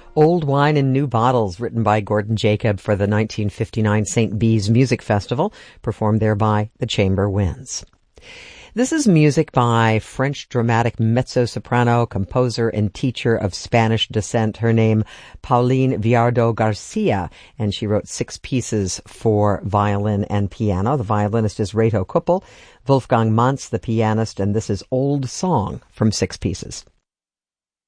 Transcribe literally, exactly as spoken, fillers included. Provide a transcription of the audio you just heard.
Old Wine in New Bottles, written by Gordon Jacob for the nineteen fifty-nine Saint Bees Music Festival, performed there by the Chamber Winds. This is music by French dramatic mezzo-soprano, composer, and teacher of Spanish descent. Her name, Pauline Viardot Garcia, and she wrote six pieces for violin and piano. The violinist is Reto Kuppel, Wolfgang Mantz, the pianist, and this is Old Song from Six Pieces.